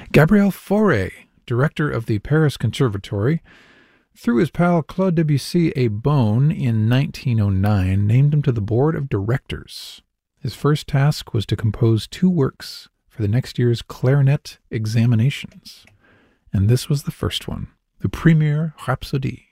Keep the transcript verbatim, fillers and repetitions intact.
Gabriel Fauré, director of the Paris Conservatory, threw his pal Claude Debussy a bone in nineteen oh nine, named him to the board of directors. His first task was to compose two works for the next year's clarinet examinations. And this was the first one, the Première Rhapsodie.